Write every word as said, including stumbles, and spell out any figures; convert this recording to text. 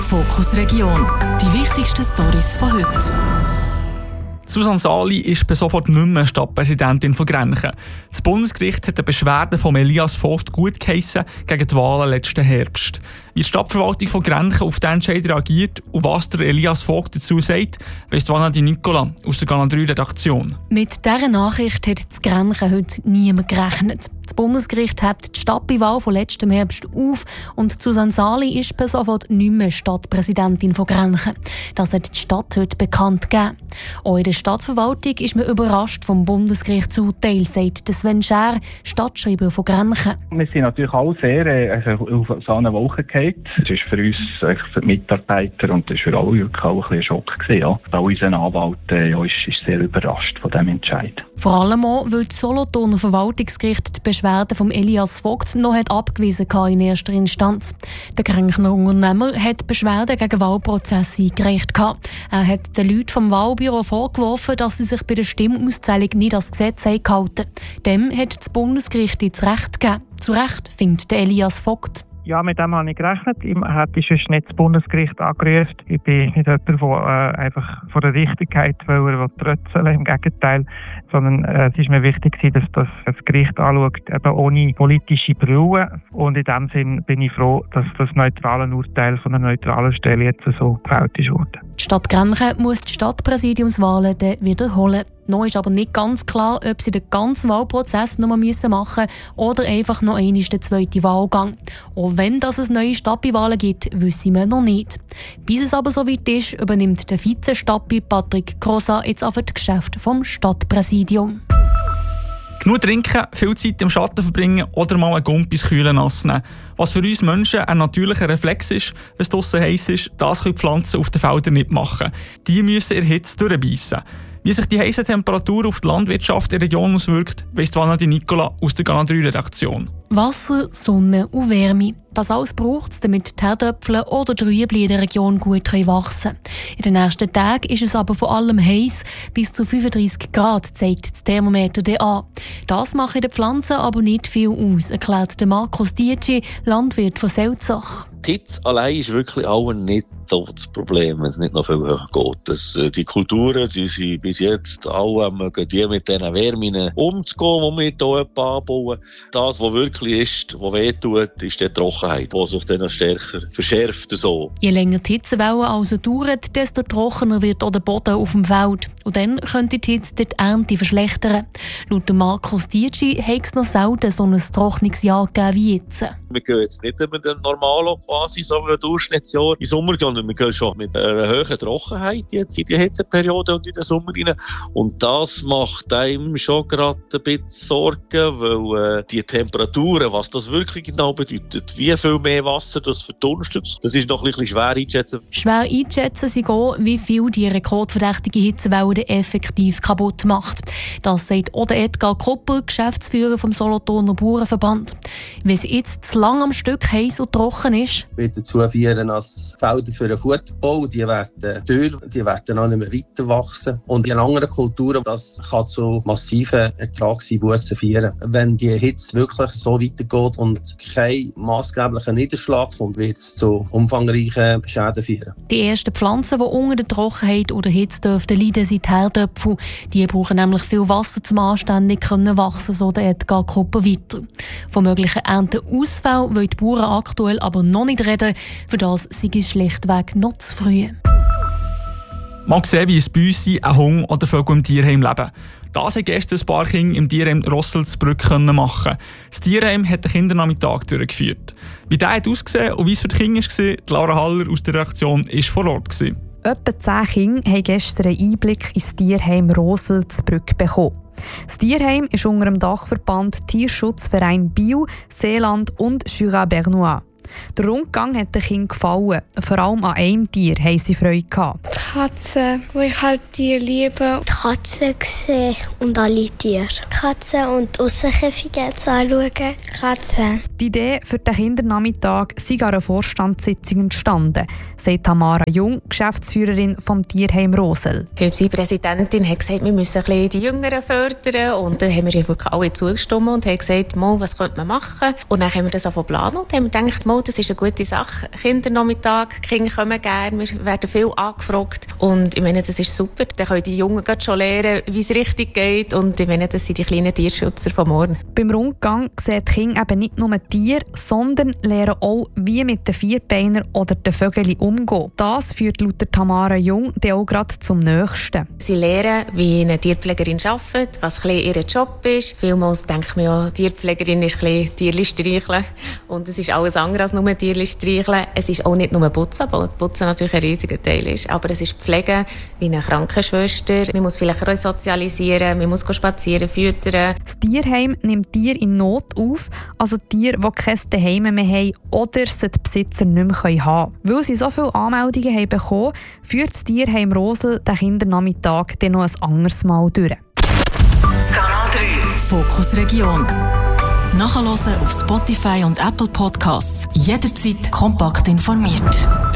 Fokus Region. Die wichtigsten Storys von heute. Susanne Sali ist per sofort nicht mehr Stadtpräsidentin von Grenchen. Das Bundesgericht hat eine Beschwerde von Elias Vogt gutgeheissen gegen die Wahlen letzten Herbst. Wie die Stadtverwaltung von Grenchen auf den Entscheid reagiert und was der Elias Vogt dazu sagt, weiss Vanna Di Nicola aus der Kanal drei Redaktion. Mit dieser Nachricht hat das Grenchen heute niemand gerechnet. Das Bundesgericht hebt die Stadtwahl von letztem Herbst auf und Susanne Sali ist per sofort nicht mehr Stadtpräsidentin von Grenchen. Das hat die Stadt heute bekannt gegeben. Auch in der Stadtverwaltung ist man überrascht vom Bundesgerichtsurteil, sagt Sven Schär, Stadtschreiber von Grenchen. Wir sind natürlich alle sehr äh, also auf so eine Wolke gefallen. Das war für uns, äh, für die Mitarbeiter und das war für alle wirklich auch ein Schock gewesen, ja. Auch unser Anwalt äh, ja, ist, ist sehr überrascht von diesem Entscheid. Vor allem auch, weil das Solothurner Verwaltungsgericht die Beschwerde von Elias Vogt noch hat abgewiesen hat in erster Instanz. Der Grenchner Unternehmer hat Beschwerden gegen Wahlprozesse eingereicht. Er hat den Leuten vom Wahlbüro vorgeworfen, dass sie sich bei der Stimmauszählung nicht an das Gesetz gehalten haben. Dem hat das Bundesgericht jetzt Recht gegeben. Zu Recht findet Elias Vogt. Ja, mit dem habe ich gerechnet. Ich hätte sonst nicht das Bundesgericht angerufen. Ich bin nicht jemand, der äh, einfach von der Richtigkeit will, trötzeln. Im Gegenteil. Sondern äh, es ist mir wichtig, dass das, das Gericht anschaut, eben ohne politische Brille. Und in dem Sinn bin ich froh, dass das neutrale Urteil von einer neutralen Stelle jetzt so gefällt ist worden. Die Stadt Grenchen muss die Stadtpräsidiumswahlen dann wiederholen. Noch ist aber nicht ganz klar, ob sie den ganzen Wahlprozess noch mal machen müssen oder einfach noch einmal den zweiten Wahlgang. Auch wenn das es neue Stadtwahlen gibt, wissen wir noch nicht. Bis es aber soweit ist, übernimmt der Vize-Stadtbi Patrick Crossa jetzt auf das Geschäft vom Stadtpräsidium. Genug trinken, viel Zeit im Schatten verbringen oder mal einen Gump ins Kühle nass nehmen. Was für uns Menschen ein natürlicher Reflex ist, wenn es draussen heiß ist, das können die Pflanzen auf den Feldern nicht machen. Die müssen in der Hitze durchbeissen. Wie sich die heiße Temperatur auf die Landwirtschaft in der Region auswirkt, weiss Vanna Di Nicola aus der Kanal drei Redaktion. Wasser, Sonne und Wärme. Das alles braucht es, damit die Herdöpfel oder die Rüebli in der Region gut wachsen können. In den nächsten Tagen ist es aber vor allem heiß, bis zu fünfunddreissig Grad, zeigt das Thermometer an. Das macht den Pflanzen aber nicht viel aus, erklärt Markus Dietschi, Landwirt von Selzach. Die Hitze allein ist wirklich auch nicht so das Problem, wenn es nicht noch viel höher geht. Das, äh, die Kulturen, die sind bis jetzt alle mögen die mit diesen Wärmen umzugehen, die wir hier anbauen. Das, was wirklich ist, was wehtut, ist die Trockenheit, die sich dann stärker verschärft. So. Je länger die Hitzewelle also dauert, desto trockener wird auch der Boden auf dem Feld. Und dann könnte die Hitze die Ernte verschlechtern. Laut Markus Dietschi hat es noch selten so ein Trocknungsjahr gegeben wie jetzt. Wir gehen jetzt nicht mit dem Normalo quasi, so einem Durchschnittsjahr in den Sommer, sondern wir gehen schon mit einer hohen Trockenheit jetzt in die Hitzeperiode und in den Sommer rein. Und das macht einem schon gerade ein bisschen Sorgen, weil äh, die Temperaturen, was das wirklich genau bedeutet, wie viel mehr Wasser das verdunstet, das ist noch ein bisschen schwer einzuschätzen. Schwer einzuschätzen ist auch, wie viel die rekordverdächtige Hitzewelle effektiv kaputt macht. Das sagt auch Edgar Kopper, Geschäftsführer vom Solothurner Bauernverband. Wenn es jetzt zu lang am Stück heiß und trocken ist, wird dazu führen, dass Felder für den Futterbau, die werden dürr, die werden auch nicht mehr weiter wachsen. Und in anderen Kulturen, das kann zu massiven Ertragseinbussen führen. Wenn die Hitze wirklich so weitergeht und kein maßgeblicher Niederschlag kommt, wird es zu umfangreichen Schäden führen. Die ersten Pflanzen, die unter der Trockenheit oder Hitze dürften leiden, sind die Herdöpfel. Die brauchen nämlich viel Wasser, um anständig zu wachsen, so der Edgar Kopper weiter. Von möglichen Ernteausfällen wollen die Bauern aktuell aber noch nicht reden. Für das sei es schlichtweg noch zu früh. Mal sehen, wie es bei uns sind, ein Hund oder Vögel im Tierheim leben. Das haben gestern ein paar Kinder im Tierheim Rosselsbrück machen. Das Tierheim hat den Kindernachmittag durchgeführt. Wie der hat ausgesehen und wie es für die Kinder war, Laura Haller aus der Redaktion war vor Ort. Etwa zehn Kinder haben gestern einen Einblick ins Tierheim Rosselsbrück bekommen. Das Tierheim ist unter dem Dachverband Tierschutzverein Biel, Seeland und Jura Bernois. Der Rundgang hat den Kindern gefallen. Vor allem an einem Tier haben sie Freude gehabt. Die Katze, wo ich halt die liebe. Die Katze gesehen und alle Tiere. Katze und Aussenkäfige anschauen. Katze. Die Idee für den Kindernachmittag sei an einer Vorstandssitzung entstanden, sagt Tamara Jung, Geschäftsführerin vom Tierheim Rosel. Unsere Präsidentin hat gesagt, wir müssen ein bisschen die Jüngeren fördern. Und dann haben wir wirklich alle zugestimmt und haben gesagt, mal, was könnte man machen? Und dann haben wir das planen und haben gedacht, mal, mal, das ist eine gute Sache. Kindernachmittag, Kinder kommen gerne, wir werden viel angefragt. Und ich meine, das ist super. Dann können die Jungen schon lernen, wie es richtig geht. Und ich meine, das sind die kleinen Tierschützer von morgen. Beim Rundgang sehen die Kinder eben nicht nur Tiere, sondern lernen auch, wie mit den Vierbeinern oder den Vögeln umgehen. Das führt laut Tamara Jung dann auch gerade zum Nächsten. Sie lernen, wie eine Tierpflegerin arbeitet, was ein bisschen ihr Job ist. Vielmals denkt man ja, Tierpflegerin ist ein bisschen Tierli streicheln. Und es ist alles andere als nur Tierli streicheln. Es ist auch nicht nur Putzen, weil Putzen natürlich ein riesiger Teil ist. Aber es ist Pflege wie eine Krankenschwester. Man muss vielleicht auch sozialisieren, man muss spazieren, füttern. Das Tierheim nimmt Tiere in Not auf, also Tiere, die kein Zuhause mehr haben oder sie die Besitzer nicht mehr haben können. Weil sie so viele Anmeldungen haben bekommen, führt das Tierheim Rosel den Kindernachmittag dann noch ein anderes Mal durch. Kanal drei Fokus Region. Nachhören auf Spotify und Apple Podcasts. Jederzeit kompakt informiert.